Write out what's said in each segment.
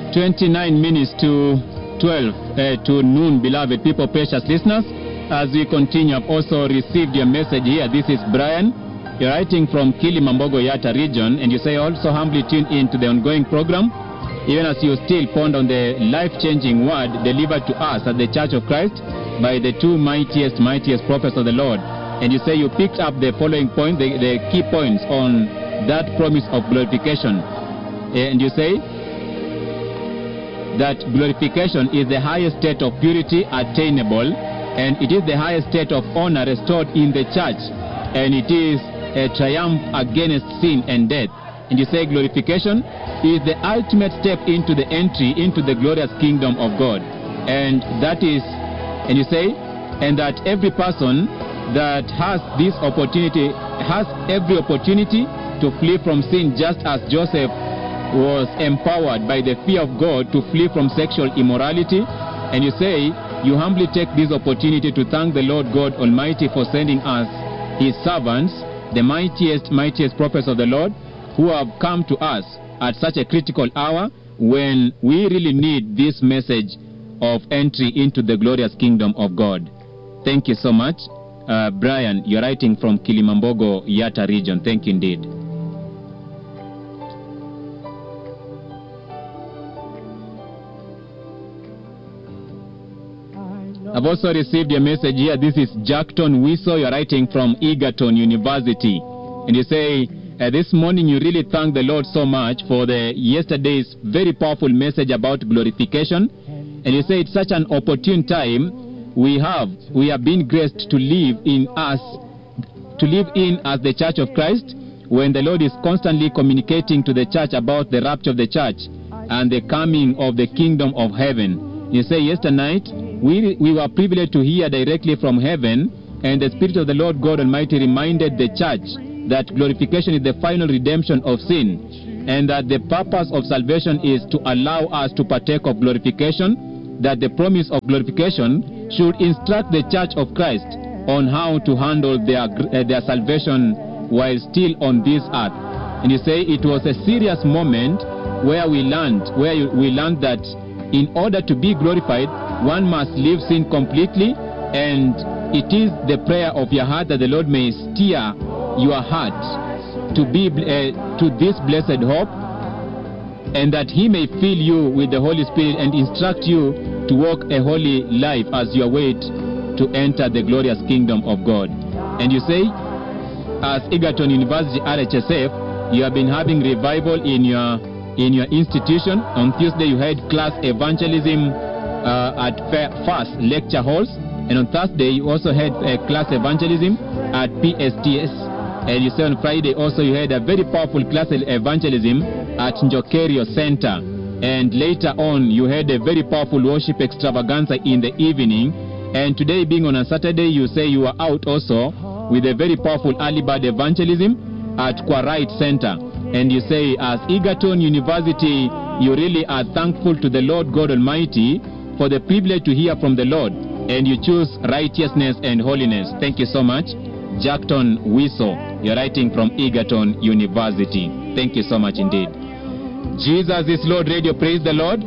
29 minutes to 12 to noon, beloved people, precious listeners. As we continue, I've also received your message here. This is Brian. You're writing from Kilimambogo Yatta region, and you say also humbly tune in to the ongoing program, even as you still ponder on the life-changing word delivered to us at the Church of Christ by the two mightiest prophets of the Lord. And you say you picked up the following point, the key points on that promise of glorification. And you say that glorification is the highest state of purity attainable, and it is the highest state of honor restored in the church, and it is a triumph against sin and death. And you say glorification is the ultimate step into the entry into the glorious kingdom of God. And that is, and you say, and that every person that has this opportunity has every opportunity to flee from sin, just as Joseph was empowered by the fear of God to flee from sexual immorality. And you say you humbly take this opportunity to thank the Lord God Almighty for sending us his servants, the mightiest prophets of the Lord, who have come to us at such a critical hour when we really need this message of entry into the glorious kingdom of God. Thank you so much. Brian, you're writing from Kilimambogo Yatta region. Thank you indeed. I've also received a message here. This is Jackton Wiso. You're writing from Egerton University. And you say, this morning you really thank the Lord so much for yesterday's very powerful message about glorification. And you say it's such an opportune time we have been graced to live in as the Church of Christ, when the Lord is constantly communicating to the church about the rapture of the church and the coming of the kingdom of heaven. You say yesterday night we were privileged to hear directly from heaven, and the Spirit of the Lord God Almighty reminded the church that glorification is the final redemption of sin, and that the purpose of salvation is to allow us to partake of glorification, that the promise of glorification should instruct the Church of Christ on how to handle their salvation while still on this earth. And you say it was a serious moment where we learned that in order to be glorified, one must leave sin completely, and it is the prayer of your heart that the Lord may steer your heart to this blessed hope, and that he may fill you with the Holy Spirit and instruct you to walk a holy life as you await to enter the glorious kingdom of God. And you say, as Egerton University RHSF, you have been having revival in your institution. On Tuesday you had class evangelism at First lecture halls, and on Thursday you also had class evangelism at PSTS, and you say on Friday also you had a very powerful class evangelism at Njokerio Center, and later on you had a very powerful worship extravaganza in the evening. And today, being on a Saturday, you say you are out also with a very powerful early bird evangelism at Quarite Center. And you say, as Egerton University, you really are thankful to the Lord God Almighty for the privilege to hear from the Lord, and you choose righteousness and holiness. Thank you so much. Jackton Wiso, you're writing from Egerton University. Thank you so much indeed. Jesus is Lord Radio, praise the Lord.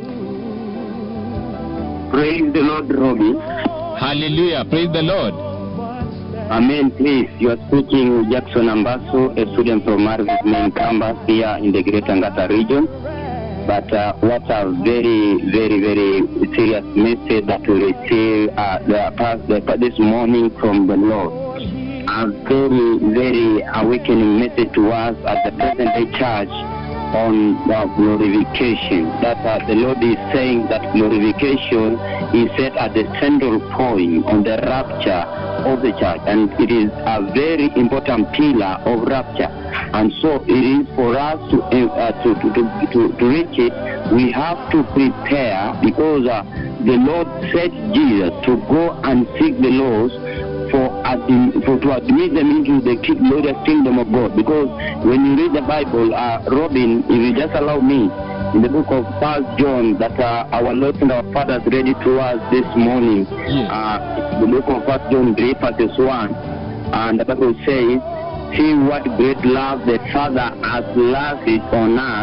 Praise the Lord, Robbie. Hallelujah, praise the Lord. Amen. Please, you are speaking with Jackson Ambaso, a student from Marvis main campus here in the Greater Ngata region. But what a very, very, very serious message that we received this morning from the Lord. A very, very awakening message to us at the present day church on glorification. That the Lord is saying that glorification is set at the central point on the rapture of the church, and it is a very important pillar of rapture. And so it is for us to reach it, we have to prepare, because the Lord said Jesus to go and seek the lost to admit them into the glorious kingdom of God. Because when you read the Bible, Robin, if you just allow me, in the book of 1 John that our Lord and our Father has read it to us this morning, the book of 1 John 3 verses 1, and the Bible says, see what great love the Father has lavished on us,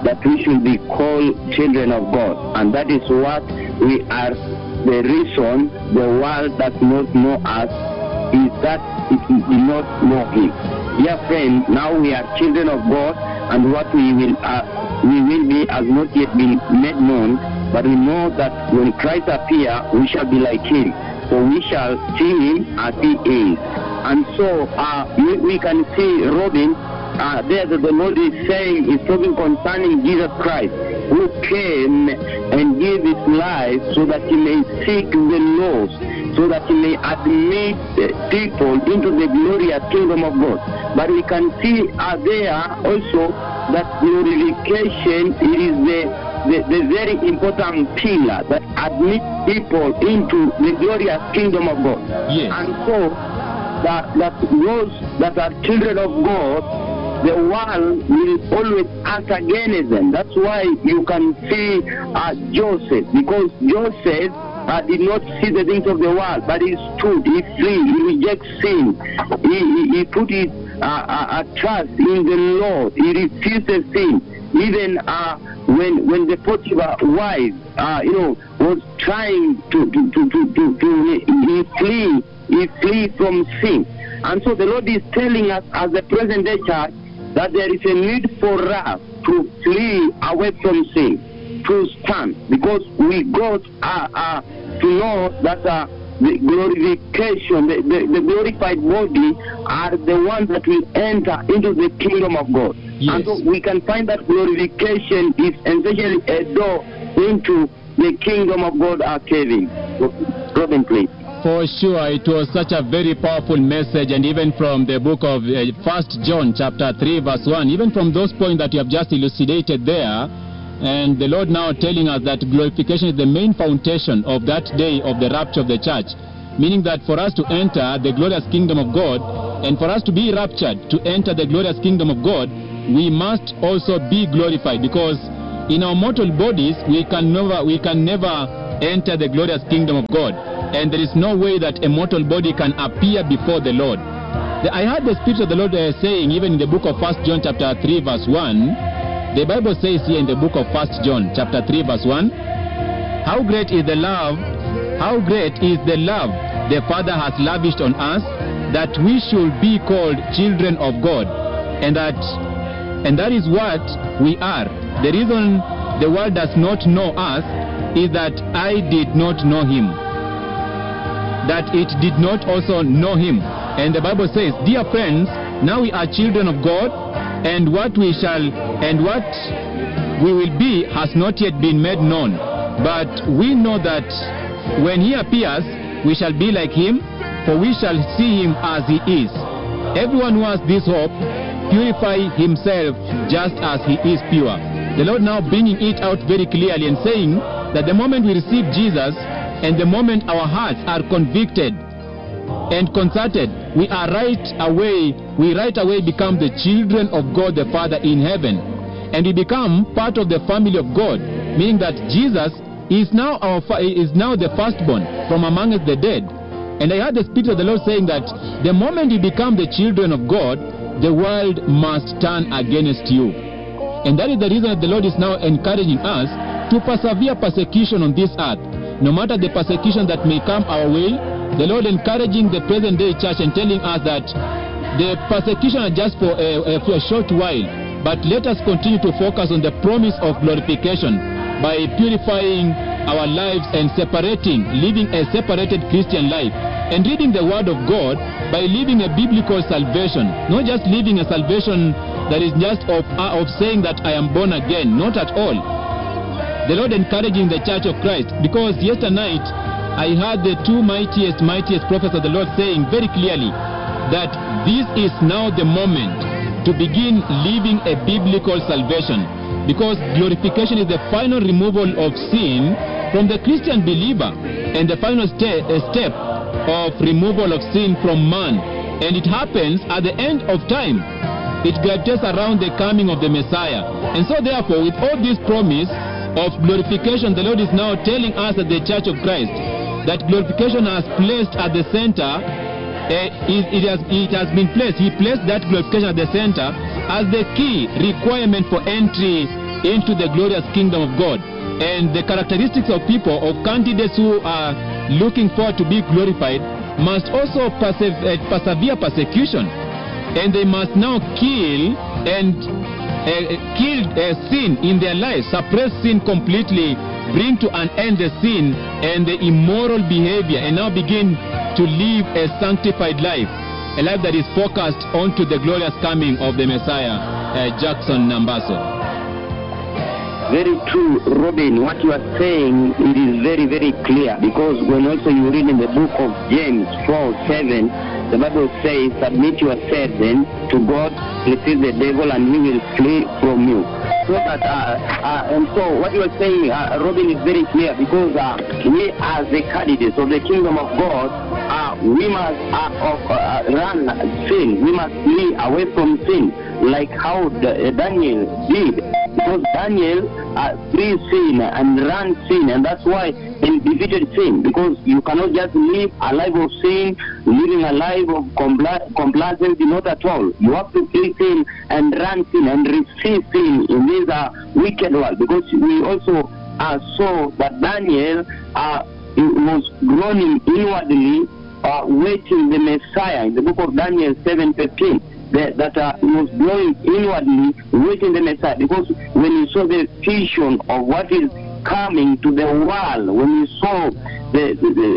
that we should be called children of God. And that is what we are. The reason the world does not know us is that it did not know Him. Dear friend, now we are children of God, and what we will be has not yet been made known, but we know that when Christ appears, we shall be like Him, for we shall see Him as He is. And so we can see, Robin, there that the Lord is saying, is talking concerning Jesus Christ, who came and gave His life so that He may seek the lost, so that He may admit people into the glorious kingdom of God. But we can see there also that glorification is the very important pillar that admits people into the glorious kingdom of God. Yes. And so that those that are children of God, the world will always act against them. That's why you can see Joseph, because Joseph did not see the things of the world, but he stood, he flee, he rejects sin, he put his trust in the Lord, he refuses sin. Even when the Potiphar wife, was trying he flee from sin. And so the Lord is telling us as the present day church that there is a need for us to flee away from sin, to stand, because we got to know that the glorification, the glorified body are the ones that will enter into the kingdom of God. Yes. And so we can find that glorification is essentially a door into the kingdom of God, Kevin. Robin, please. For sure, it was such a very powerful message, and even from the book of 1 John chapter 3 verse 1, even from those points that you have just elucidated there, and the Lord now telling us that glorification is the main foundation of that day of the rapture of the church, meaning that for us to enter the glorious kingdom of God, and for us to be raptured, to enter the glorious kingdom of God, we must also be glorified, because in our mortal bodies we can never enter the glorious kingdom of God. And there is no way that a mortal body can appear before the Lord. I heard the Spirit of the Lord saying, even in the book of 1 John chapter 3 verse 1, the Bible says here in the book of 1 John chapter 3 verse 1, how great is the love the Father has lavished on us, that we should be called children of God. And that is what we are. The reason the world does not know us is that I did not know Him, that it did not also know Him. And the Bible says, dear friends, now we are children of God, and what we will be has not yet been made known. But we know that when He appears, we shall be like Him, for we shall see Him as He is. Everyone who has this hope purify himself just as He is pure. The Lord now bringing it out very clearly and saying that the moment we receive Jesus, and the moment our hearts are convicted and concerted, we right away become the children of God the Father in heaven. And we become part of the family of God, meaning that Jesus is now the firstborn from amongst the dead. And I heard the Spirit of the Lord saying that the moment you become the children of God, the world must turn against you. And that is the reason that the Lord is now encouraging us to persevere persecution on this earth. No matter the persecution that may come our way, the Lord encouraging the present day church and telling us that the persecution are just for a short while, but let us continue to focus on the promise of glorification by purifying our lives and living a separated Christian life, and reading the Word of God by living a biblical salvation, not just living a salvation that is just of saying that I am born again, not at all. The Lord encouraging the church of Christ, because yesternight I heard the two mightiest prophets of the Lord saying very clearly that this is now the moment to begin living a biblical salvation, because glorification is the final removal of sin from the Christian believer and the final step of removal of sin from man, and it happens at the end of time. It gravitates around the coming of the Messiah. And so therefore, with all this promise of glorification, the Lord is now telling us at the Church of Christ that glorification has placed at the center, it has been placed, He placed that glorification at the center as the key requirement for entry into the glorious kingdom of God. And the characteristics of people, of candidates who are looking forward to be glorified, must also persevere persecution. And they must now kill sin in their lives, suppress sin completely, bring to an end the sin and the immoral behavior, and now begin to live a sanctified life, a life that is focused onto the glorious coming of the Messiah. Jackson Nambaso. Very true, Robin. What you are saying, it is very, very clear, because when also you read in the book of James 4:7, the Bible says, submit yourself then to God, resist the devil, and he will flee from you. So that, and so what you are saying, Robin, is very clear, because we as the candidates of the kingdom of God, we must run sin. We must flee away from sin, like how Daniel did. Because Daniel flee sin and ran sin, and that's why he defeated sin. Because you cannot just live a life of sin, living a life of complacency, not at all. You have to flee sin and run sin and resist sin in this wicked world. Because we also saw that Daniel was groaning inwardly, waiting the Messiah in the book of Daniel 7:15. That he was growing inwardly, waiting the Messiah, because when he saw the vision of what is coming to the world, when he saw the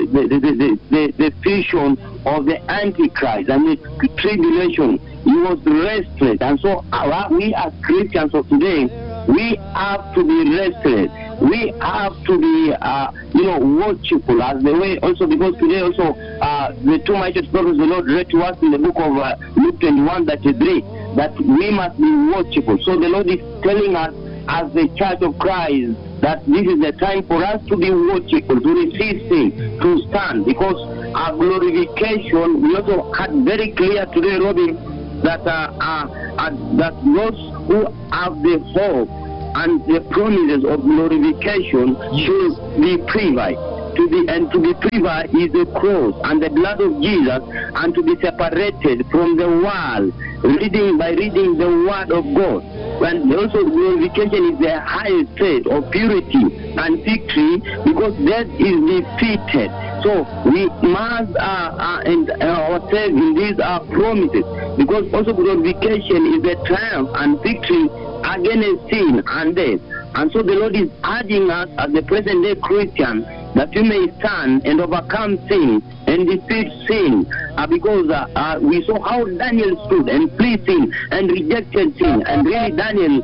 vision of the Antichrist and the tribulation, he was restless. And so we as Christians of today, we have to be restless. We have to be, watchful, as the way also, because today also the two mighty prophets the Lord read to us in the book of Luke 21:33, that we must be watchful. So the Lord is telling us as the Church of Christ that this is the time for us to be watchful, to resist sin, to stand, because our glorification, we also had very clear today, Robin, that those who have the hope and the promises of glorification should be private. To be private is the cross and the blood of Jesus, and to be separated from the world, by reading the word of God. And also glorification is the highest state of purity and victory, because death is defeated. So we must ourselves in these promises, because also glorification is the triumph and victory against sin and death. And so the Lord is urging us as the present day Christian that we may stand and overcome sin and defeat sin, because we saw how Daniel stood and flee sin and rejected sin, and really Daniel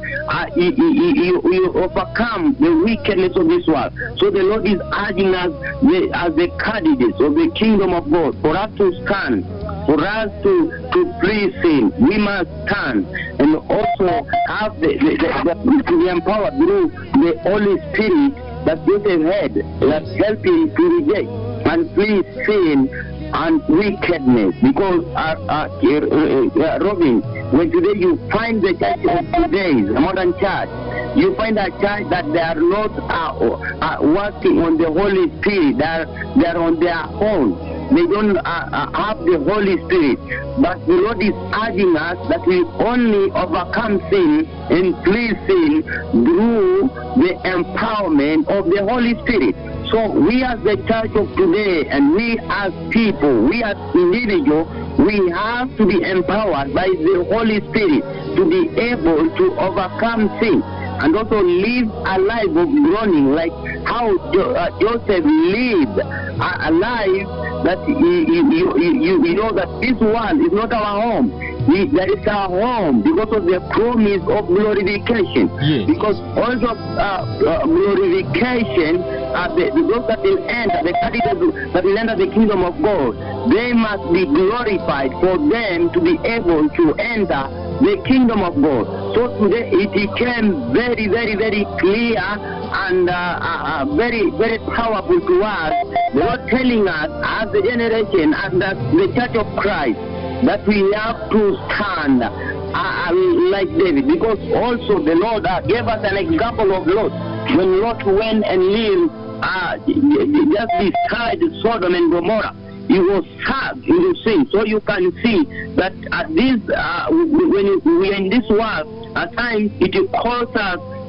he overcome the wickedness of this world. So the Lord is urging us as the candidates of the kingdom of God, for us to stand, for us to flee sin. We must stand and also have to be empowered through the Holy Spirit that Joseph had, that helped him to reject and flee sin and wickedness. Because Robin, when today you find the church of today, the modern church, you find a church that they are not working on the Holy Spirit. They are on their own. They don't have the Holy Spirit. But the Lord is urging us that we only overcome sin and flee sin through the empowerment of the Holy Spirit. So we as the church of today, and we as people, we as individuals, we have to be empowered by the Holy Spirit to be able to overcome sin, and also live a life of groaning, like how Joseph lived a life that you know that this world is not our home. That is our home because of the promise of glorification. Yes. Because also glorification, those that will enter, the candidates that will enter the kingdom of God, they must be glorified for them to be able to enter the kingdom of God. So today it became very, very, very clear and very, very powerful to us. The Lord telling us as the generation, as the church of Christ, that we have to stand like David, because also the Lord gave us an example of Lot. When Lot went and lived just beside Sodom and Gomorrah, he was sucked into sin. So you can see that when we are in this world, at times it calls us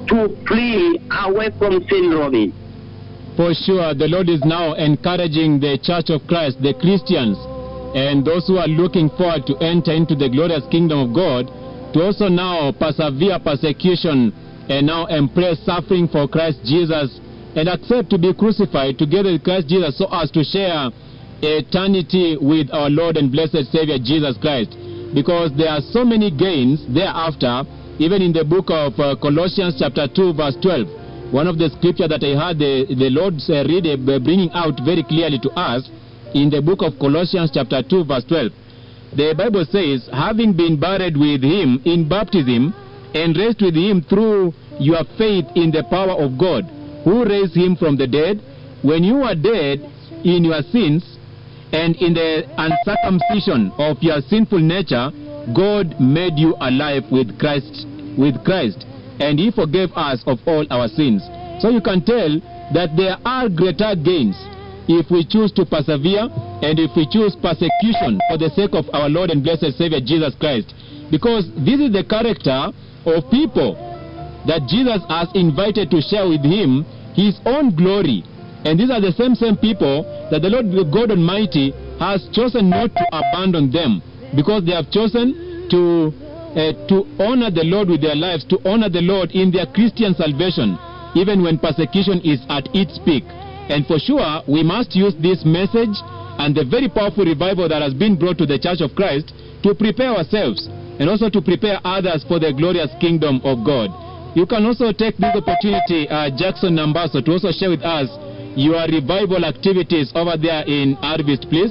to flee away from sin, Robin. For sure, the Lord is now encouraging the Church of Christ, the Christians, and those who are looking forward to enter into the glorious kingdom of God, to also now persevere persecution and now embrace suffering for Christ Jesus and accept to be crucified together with Christ Jesus so as to share eternity with our Lord and blessed Savior Jesus Christ. Because there are so many gains thereafter, even in the book of Colossians chapter 2 verse 12. One of the scripture that I heard the Lord bringing out very clearly to us in the book of Colossians chapter 2 verse 12. The Bible says, having been buried with him in baptism and raised with him through your faith in the power of God, who raised him from the dead, when you were dead in your sins and in the uncircumcision of your sinful nature, God made you alive with Christ, and he forgave us of all our sins. So you can tell that there are greater gains if we choose to persevere and if we choose persecution for the sake of our Lord and blessed Savior Jesus Christ. Because this is the character of people that Jesus has invited to share with him his own glory. And these are the same people that the Lord God Almighty has chosen not to abandon them, because they have chosen to honor the Lord with their lives, to honor the Lord in their Christian salvation, even when persecution is at its peak. And for sure, we must use this message and the very powerful revival that has been brought to the Church of Christ to prepare ourselves and also to prepare others for the glorious kingdom of God. You can also take this opportunity, Jackson Nambaso, to also share with us your revival activities over there in Harvest, please.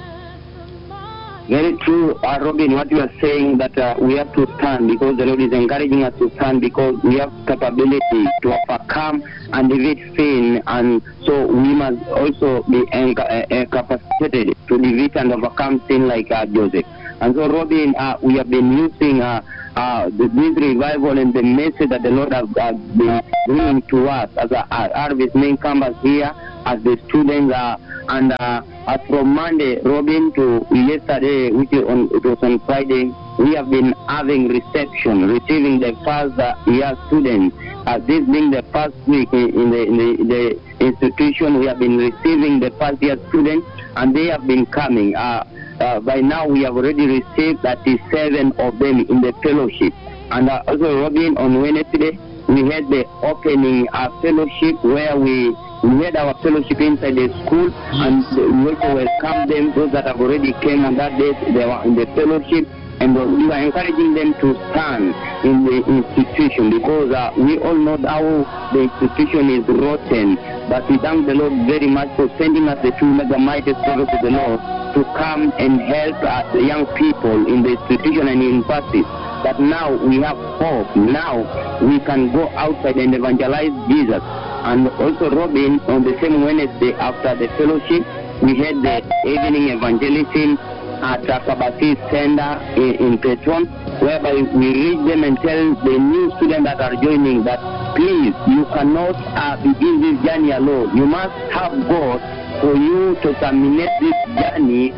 Very true, Robin, what you are saying, that we have to stand, because the Lord is encouraging us to stand, because we have capability to overcome and defeat sin, and so we must also be capacitated to defeat and overcome sin like Joseph. And so, Robin, we have been using this revival and the message that the Lord has been bringing to us as Harvest main campus here, as the students and as from Monday, Robin, to yesterday, which it was on Friday, we have been having receiving the first year students. This being the first week in the institution, we have been receiving the first year students, and they have been coming. By now, we have already received 37 of them in the fellowship. And also, Robin, on Wednesday, we had the opening fellowship where we had our fellowship inside the school, and we also welcomed them, those that have already came on that day, they were in the fellowship, and we were encouraging them to stand in the institution, because we all know how the institution is rotten. But we thank the Lord very much for sending us the two mega mighty servants of the Lord to come and help the young people in the institution and in practice. But now we have hope. Now we can go outside and evangelize Jesus. And also, Robin, on the same Wednesday after the fellowship, we had the evening evangelism at Kabasi Center in Petron, whereby we read them and tell the new students that are joining that, please, you cannot begin this journey alone. You must have God for you to terminate this journey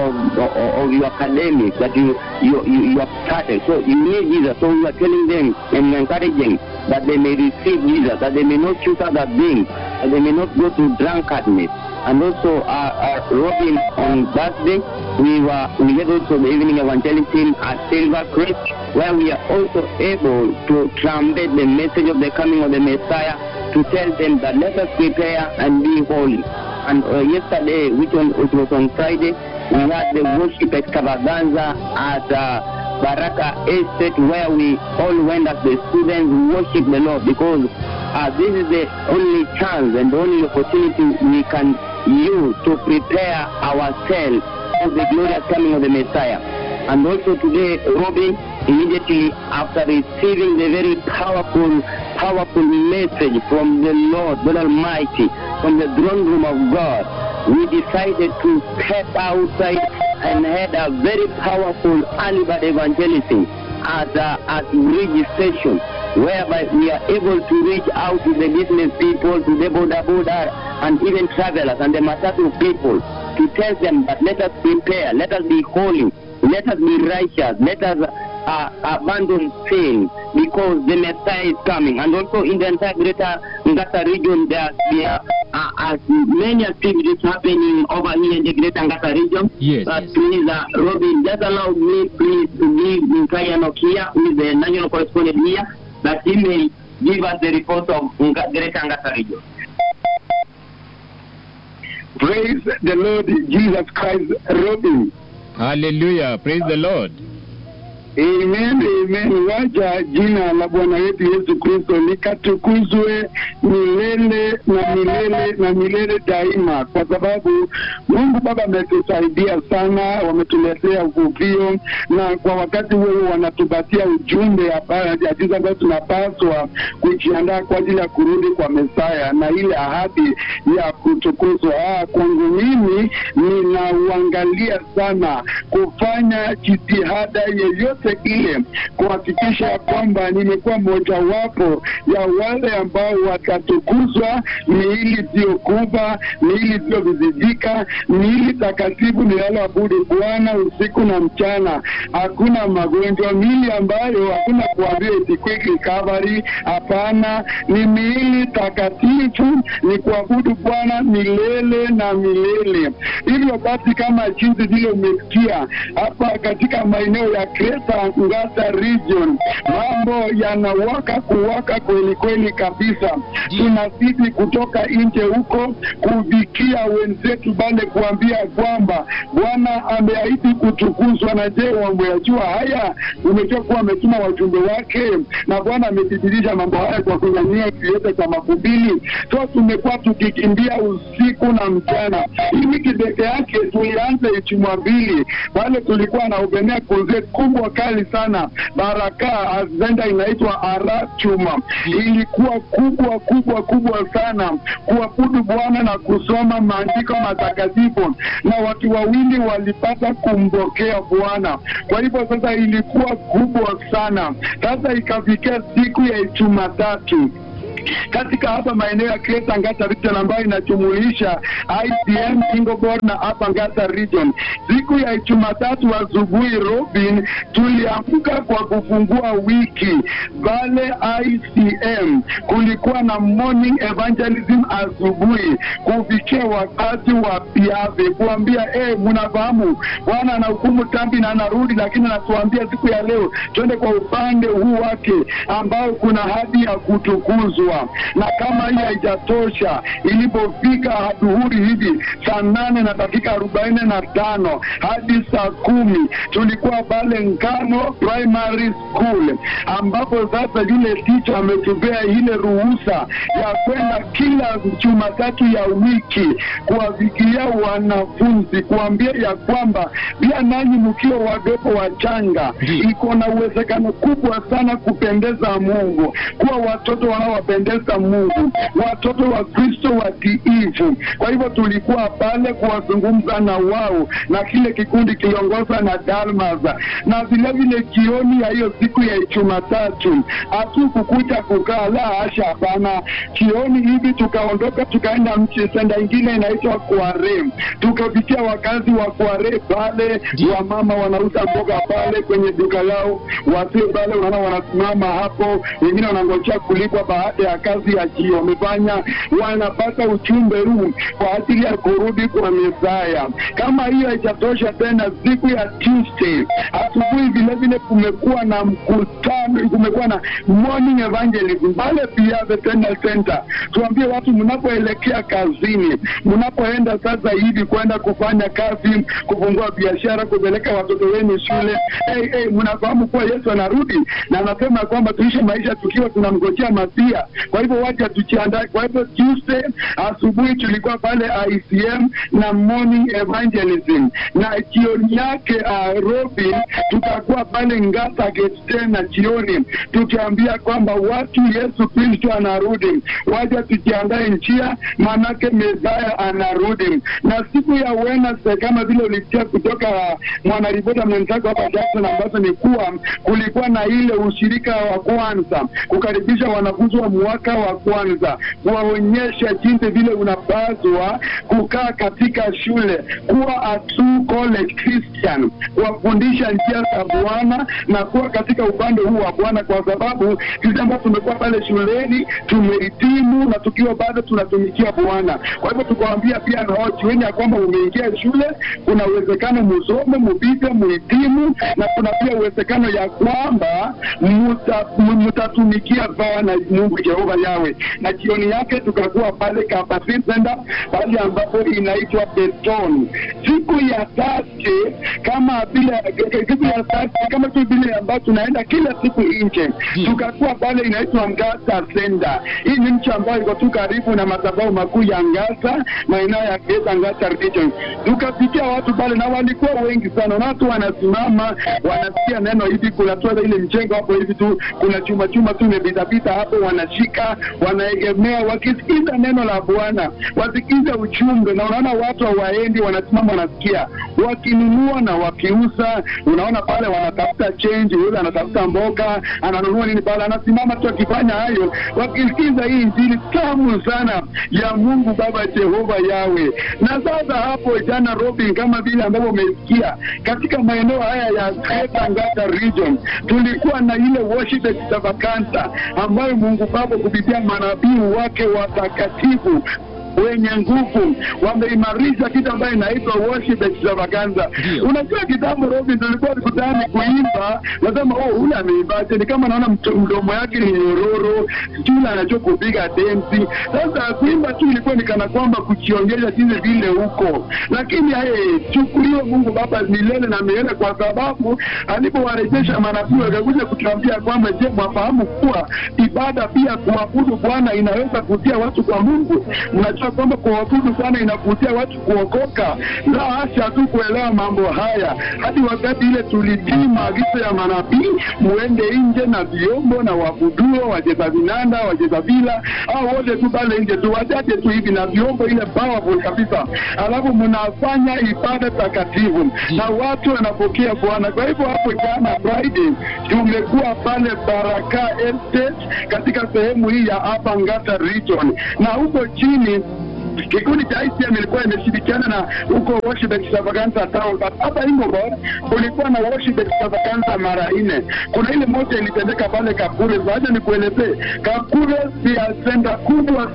of your academics that you have started. So you need Jesus. So we are telling them and encouraging that they may receive Jesus, that they may not choose other things, that they may not go to drunkardness. And also, Robin, on Thursday, we had also the evening evangelism at Silver Creek, where we are also able to trumpet the message of the coming of the Messiah, to tell them that let us prepare and be holy. And yesterday, which was on Friday, we had the worship extravaganza at Baraka Estate, where we all went as the students worship the Lord, because this is the only chance and the only opportunity we can use to prepare ourselves for the glorious coming of the Messiah. And also today, Robin, immediately after receiving the very powerful message from the Lord God Almighty, from the throne room of God, we decided to step outside and had a very powerful early bird evangelism at Bridge Station, whereby we are able to reach out to the business people, to the border, and even travelers and the Matatu people, to tell them that let us prepare, let us be holy, let us be righteous, let us abandon sin, because the Messiah is coming. And also in the entire greater Ngata region, there are many activities happening over here in the greater Ngata region. Yes. Please, Robin, just allow me please to leave Nkaya Nokia, who is the national correspondent here, that he may give us the report of greater Ngata region. Praise the Lord Jesus Christ, Robin. Hallelujah. Praise the Lord. Amen, amen. Wacha jina la Bwana wetu Yesu Kristo likatukuzwe milele na milele na milele daima, kwa sababu Mungu Baba ametusaidia sana, wametuletea uvuvio, na kwa wakati huo wanatupatia ujumbe ya jinsi ambavyo tunapaswa kujiandaa kwa ajili ya kurudi kwa Mesaya na ile ahadi ya kutukuzwa. Kwangu mimi ninauangalia sana kufanya jitihada yeyote ile kuhakikisha kwamba nimekuwa mojawapo ya wale ambao watatukuzwa, miili isiyokufa, miili isiyovizijika, miili takatifu linaloabudu Bwana usiku na mchana. Hakuna magonjwa, miili ambayo hakuna kuambia eti quick recovery. Hapana, ni miili takatifu, ni kuabudu Bwana milele na milele. Hivyo basi, kama jinsi vile umesikia hapa katika maeneo ya Kreta Ngata region, mambo yanawaka kuwaka kweli kweli kabisa. Tunazidi kutoka nje huko kuvikia wenzetu bale kuambia kwamba Bwana ameahidi kutukuzwa. Na je, wameyajua haya? Umejua kuwa ametuma wajumbe wake, na Bwana amethibitisha mambo haya kwa kunyanyua kiyote cha makubili. So tumekuwa tukikimbia usiku na mchana. Hii wiki peke yake tulianza Jumapili pale tulikuwa na ubenea konzert kubwa kali sana, Baraka azenda inaitwa Arachuma. Ilikuwa kubwa sana kuabudu Bwana na kusoma maandiko matakatifu, na watu wawili walipata kumpokea Bwana. Kwa hivyo sasa ilikuwa kubwa sana. Sasa ikafikia siku ya Jumatatu katika hapa maeneo ya Kreta Ngata region ambayo inajumuisha ICM, Ingleburn na hapa Ngata region. Siku ya Jumatatu asubuhi, Robin, tuliamka kwa kufungua wiki pale ICM. Kulikuwa na morning evangelism asubuhi kufikia wakati wa piave, kuambia mnafahamu Bwana anahukumu dhambi na anarudi, lakini anatuambia siku ya leo twende kwa upande huu wake ambao kuna hadi ya kutukuzwa. Na kama hii haijatosha, ilipofika adhuhuri hivi saa 8:45 hadi saa 10 tulikuwa pale Ngano Primary School, ambapo sasa yule teacher ametupea ile ruhusa ya kwenda kila Jumatatu ya wiki kuwafikia wanafunzi, kuambia ya kwamba pia nanyi mkiwa wadogo wachanga, iko na uwezekano kubwa sana kupendeza Mungu, kuwa watoto wanaowapendeza Mungu, watoto wa Kristo watiifu. Kwa hivyo tulikuwa pale kuwazungumza na wao, na kile kikundi kiliongoza na Dalmas. Na vile vile jioni ya hiyo siku ya Jumatatu hatukukuja kukaa, la hasha, hapana. Jioni hivi tukaondoka tukaenda senda ingine inaitwa Kware. Tukafikia wakazi wa Kware pale, wamama wanauza mboga pale kwenye duka lao, wazee pale unaona wanasimama hapo, wengine wanangojea kulipwa baada ya kazi ya jio wamefanya, wanapata ujumbe huu kwa ajili ya kurudi kwa Mesaya. Kama hiyo haijatosha tena, siku ya Tuesday asubuhi vile vile kumekuwa na mkutano, kumekuwa na morning evangelism pale pia the center. Tuambie watu mnapoelekea kazini, mnapoenda sasa hivi kwenda kufanya kazi, kufungua biashara, kupeleka watoto wenu shule, mnafahamu kuwa Yesu anarudi na anasema kwamba tuishi maisha tukiwa tunamngojea Masia. Kwa hivyo wacha tujiandae. Kwa hivyo Tuesday asubuhi tulikuwa pale ICM na morning evangelism, na jioni yake Robin tutakuwa pale Ngata Gate tena jioni, tukiambia kwamba watu Yesu Kristo anarudi, wacha tujiandae njia, manake Mesaya anarudi. Na siku ya Wednesday kama vile ulisikia kutoka mwanaripota mwenzako hapa Jackson, ambazo ni kuwa kulikuwa na ile ushirika wa kwanza, kukaribisha wanafunzi wa mwaka wa kwanza, kuwaonyesha jinsi vile unapaswa kukaa katika shule, kuwa a true college Christian, kuwafundisha njia za Bwana na kuwa katika upande huu wa Bwana, kwa sababu sisi ambao tumekuwa pale shuleni tumehitimu na tukiwa bado tunatumikia Bwana. Kwa hivyo tukawaambia pia na watu wenye ya kwamba umeingia shule, kuna uwezekano musome, mupite, muhitimu, na kuna pia uwezekano ya kwamba mutatumikia Bwana Mungu Jehova Yawe. Na jioni yake tukakuwa pale Kapasiti Center, pale ambapo inaitwa Beton. Siku ya Thursday kama tu vile ambapo tunaenda kila siku nje, tukakuwa pale inaitwa Ngasa Center. Hii ni mchi ambayo iko tu karibu na madhabahu makuu ya Ngasa, maeneo ya Ngasa region. Tukafikia watu pale na walikuwa wengi sana, na watu wanasimama wanasikia neno hivi, kuna toa ile mjengo hapo hivi tu, kuna chuma tu imepita hapo, wanashika wanaegemea wakisikiza neno la Bwana, wasikiza ujumbe. Na unaona watu hawaendi, wanasimama wanasikia, wakinunua na wakiuza. Unaona pale wanatafuta change, yule anatafuta mboga, ananunua nini pale, anasimama tu akifanya hayo, wakisikiza hii injili tamu sana ya Mungu Baba Jehova Yawe. Na sasa hapo jana Robin, kama vile ambavyo umesikia katika maeneo haya ya Greater Ngata region, tulikuwa na ile worship extravaganza ambayo Mungu Baba kupitia manabii wake watakatifu wenye nguvu wameimarisha kitu ambayo inaitwa worship extravaganza. Unajua kitambo Robin tulikuwa tukutane kuimba, nasema ule ameimbaje, ni kama naona mdomo yake ni nyororo, sijui anajua kupiga densi. Sasa kuimba tu ilikuwa ni kana kwamba kujiongeza jinsi vile huko, lakini chukuliwe Mungu Baba milele na milele, kwa sababu alipowarejesha manabii wakakuja kutuambia kwamba je, mwafahamu kuwa ibada pia kuabudu Bwana inaweza kutia watu kwa Mungu? Mnajua kwamba kuabudu Bwana inakutia watu kuokoka? La hasha, tu kuelewa mambo haya. Hadi wakati ile tulitii maagizo ya manabii, muende nje na vyombo na wabuduo, wacheza vinanda, wacheza vila, au wote tu pale nje tu, wachache tu hivi na vyombo ile powerful kabisa, alafu mnafanya ibada takatifu na watu wanapokea Bwana. Kwa hivyo hapo jana Friday tumekuwa pale Baraka Estate katika sehemu hii ya hapa Ngata region, na huko chini kikundi cha ICM ilikuwa imeshirikiana na huko worship extravaganza town. Hapa Inglewood kulikuwa na worship extravaganza mara 4. Kuna ile moja ilitendeka pale Kakure. Wacha nikuelezee, Kakure ni center kubwa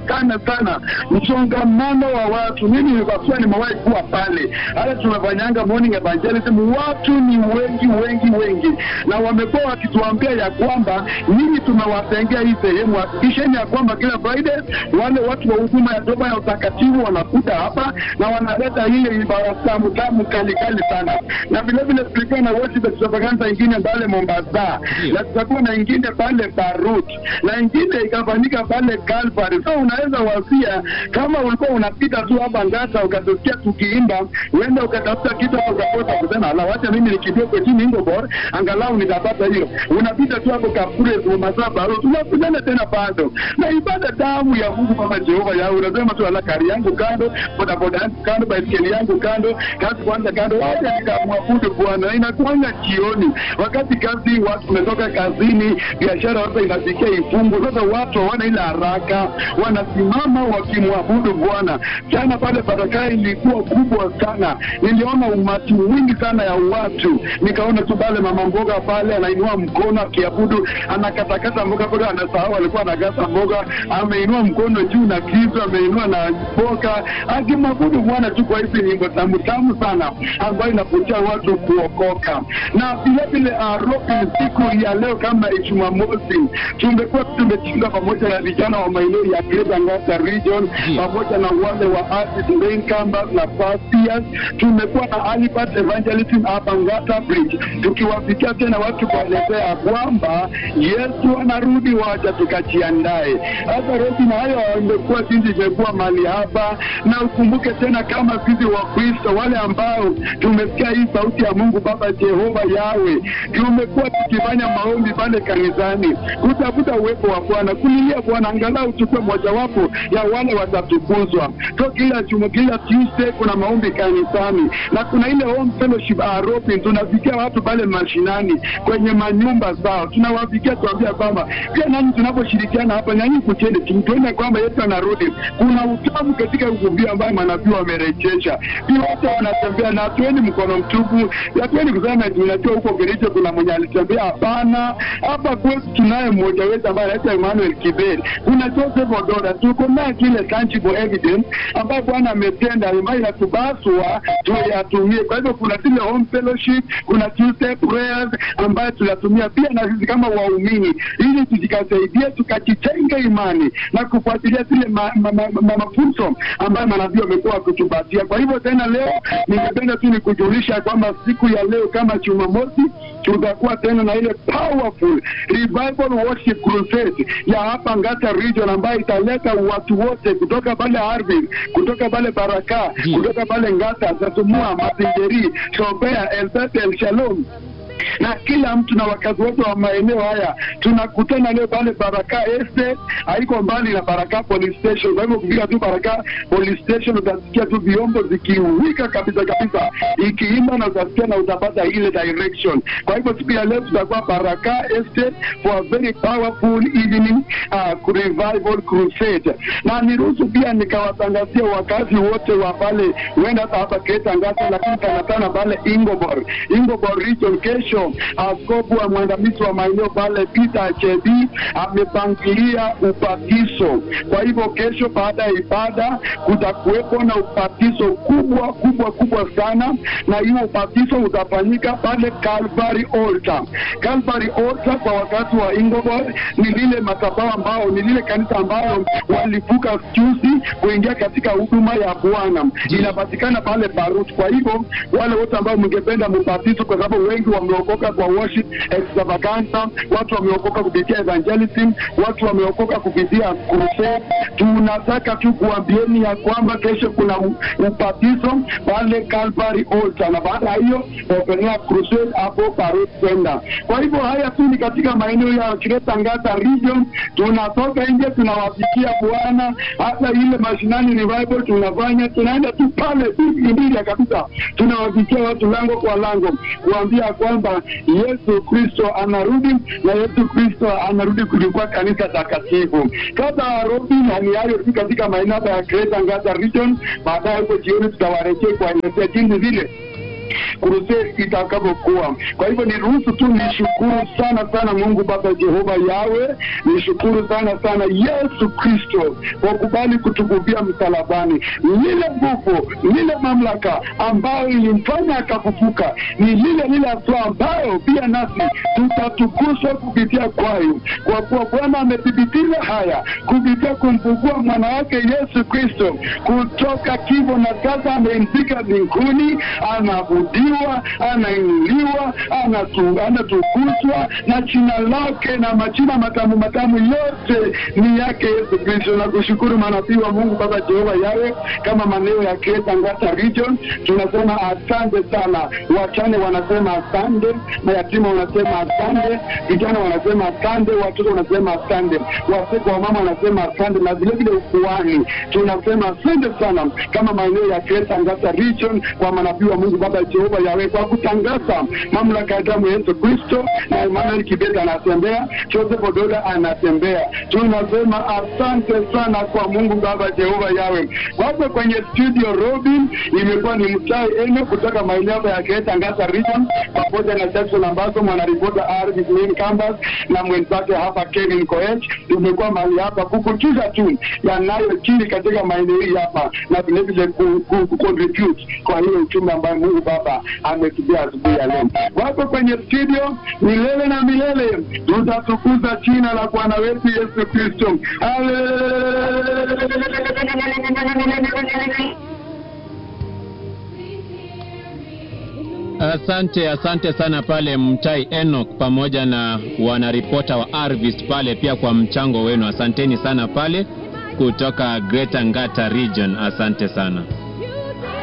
sana, msongamano wa watu. Mimi nilikuwa nimewahi kuwa pale, hata tumefanyanga morning evangelism, watu ni wengi, na wamekuwa wakituambia ya kwamba nini tumewatengea hii sehemu, hakikisheni ya kwamba kila Friday wale watu wa huduma ya doba ya utakatifu wanakuja hapa na wanaleta ile ibada tamu kali sana. Na vile vile tulikuwa na worship extravaganza ingine pale Mombasa, na tutakuwa na ingine pale Barut, na ingine ikafanyika pale Calvary. So unaweza wasia kama ulikuwa unapita tu hapa Ngata ukatosikia tukiimba, uende ukatafuta kitu hapo ukapata kusema la wacha mimi nikimbie kwa chini Inglewood angalau nitapata hiyo. Unapita tu hapo Kakure Mombasa Barut, unakutana tena bado na ibada damu ya Mungu Baba Jehova Yawe. Unasema tu ala, kari yangu kando, bodaboda yangu kando, baiskeli yangu kando, kazi kwanza kando, wacha nikamwabudu Bwana. Inakuanga jioni, wakati kazi watu wametoka kazini, biashara sasa inafikia ifungu. Sasa watu hawana ile haraka, wanasimama wakimwabudu Bwana. Jana pale Baraka ilikuwa kubwa sana, niliona umati mwingi sana ya watu. Nikaona tu pale mama mboga pale anainua mkono akiabudu, anakatakata mboga pale, anasahau alikuwa anagasa mboga, ameinua mkono juu na kisu ameinua na mboga, akimwabudu Bwana tu kwa hizi nyimbo tamu sana ambayo inavutia watu kuokoka. Na vile vile siku ya leo kama Jumamosi tumekuwa tumechunga pamoja na vijana wa maeneo ya Greater Ngata region pamoja na wale wa artist main campus na first years. Tumekuwa na Alibert evangelism hapa Ngata Bridge, tukiwafikia tena watu kuelezea kwamba Yesu anarudi, wacha tukajiandae. Hata roho na hayo imekuwa sisi imekuwa mali hapa, na ukumbuke tena kama sisi wa Kristo wale ambao tumesikia hii sauti ya Mungu Baba Jehova Yawe, tumekuwa tukifanya maombi pale kanisani kutafuta uwepo wa Bwana, kulilia Bwana angalau tukue mojawapo ya wale watatukuzwa. So kila Tuesday kuna maombi kanisani, na kuna ile home fellowship Robin, tunafikia watu pale mashinani kwenye manyumba zao, tunawafikia tuambia kwamba pia nani tunaposhirikiana hapa nani kutende tuone kwamba Yesu anarudi. Kuna kuna utamu katika kuhubiri ambayo manabii wamerejesha. Pia wote wanatembea na hatuendi mkono mtupu. Hatuendi kusema tunajua huko Kericho kuna mwenye alitembea. Hapana, hapa kwetu tunaye mmoja wetu ambaye anaitwa Emmanuel Kibeli. Kuna Joseph Odora, tuko naye kile tangible evidence ambayo Bwana ametenda ambayo inatubaswa tuyatumie. Kwa hivyo kuna zile home fellowship, kuna Tuesday prayers ambayo tunatumia pia na sisi kama waumini ili tujikasaidie tukajijenga imani na kufuatilia zile mafunzo ambayo manabii wamekuwa wakitupatia. Kwa hivyo tena leo ningependa tu nikujulisha kwamba siku ya leo kama Jumamosi tutakuwa tena na ile powerful revival worship crusade ya hapa Ngata region ambayo italeta watu wote kutoka pale Harvey, kutoka pale Baraka, kutoka pale Ngata, Tatumua, Mapingeri, Shobea, El Shalom na kila mtu na wakazi wote wa maeneo haya. Tunakutana leo pale Baraka Estate, haiko mbali na Baraka Police Station. Kwa hivyo ukifika tu Baraka Police Station utasikia tu vyombo zikiwika kabisa ikiimba na utasikia na utapata ile direction. Kwa hivyo siku ya leo tutakuwa Baraka Estate for a very powerful evening revival crusade. Na niruhusu pia nikawatangazia wakazi wote wa pale, huenda hapa Greater Ngata, lakini sana pale Ingobor region. Kesho askofu wa mwandamizi wa maeneo pale Peter Chebi amepangilia ubatizo. Kwa hivyo kesho baada ya ibada kutakuwepo na ubatizo kubwa sana, na hiyo ubatizo utafanyika pale Calvary Altar. Calvary Altar kwa wakati wa Ingobor ni lile madhabahu ambao ni lile kanisa ambalo walivuka juzi kuingia katika huduma ya Bwana. Inapatikana pale Barut. Kwa hivyo wale wote ambao mngependa mbatizo, kwa sababu wengi wameokoka kwa worship extravaganza, watu wameokoka kupitia evangelism, watu wameokoka kupitia crusade, tunataka tu kuambieni ya kwamba kesho kuna ubatizo pale Calvary Altar, na baada hiyo openea crusade hapo Barut Center. Kwa hivyo haya tu ni katika maeneo ya Greater Ngata region. Tunatoka nje tunawafikia Bwana, hata ile mashinani revival tunafanya, tunaenda tu pale mbili kabisa, tunawafikia watu lango kwa lango kuambia kwamba Yesu Kristo anarudi, na Yesu Kristo anarudi kulikuwa kanisa takatifu. Kama Robin ni hayo tu katika maeneo ya Greater Ngata region. Baadaye huko jioni tutawarejea kwa ile jinsi vile crusade itakapokuwa. Kwa hivyo niruhusu tu nishukuru sana Mungu Baba Jehova Yawe, nishukuru sana Yesu Kristo kwa kubali kutukubia msalabani. Lile nguvu, lile mamlaka ambayo ilimfanya akafufuka ni lile aswa ambayo pia nasi tutatukuzwa kupitia kwayo, kwa kuwa Bwana amethibitisha haya kupitia kumfufua mwana wake Yesu Kristo kutoka kifo, na sasa amempika mbinguni, anaabudiwa, anainuliwa, anatukuzwa, na jina lake na majina matamu yote ni yake Yesu Kristo. Na kushukuru manabii wa Mungu Baba Jehova Yawe kama maneno ya Greater Ngata region. Tunasema asante sana. Wachane wanasema asante, mayatima wanasema asante, vijana wanasema asante, watoto wanasema asante, wazee kwa mama wanasema asante, na vile vile ukuani tunasema asante sana kama maeneo ya Greater Ngata region kwa manabii wa Mungu Baba Jehova Yawe kwa kutangaza mamlaka ya damu ya Yesu Kristo. Na Emmanuel Kibeli anatembea, Joseph Odora anatembea. Tunasema asante sana kwa Mungu Baba Jehova Yawe. Wapo kwenye studio Robin, imekuwa ni Mchai Eno kutoka maeneo ya Greater Ngata region, pamoja na Jackson Ambaso mwanaripota RV Main Campus, na mwenzake hapa Kevin Koech. Tumekuwa mahali hapa kukujuza tu yanayojiri katika maeneo hapa, na vile vile contribute kwa hiyo uchumi ambayo Mungu Baba ametubia asubuhi ya leo. Wapo kwenye studio milele na milele, tutatukuza jina la Bwana wetu Yesu Kristo. Asante sana pale Mchai Enoch pamoja na wanaripota wa Harvest pale pia kwa mchango wenu. Asanteni sana pale kutoka Greater Ngata region. Asante sana.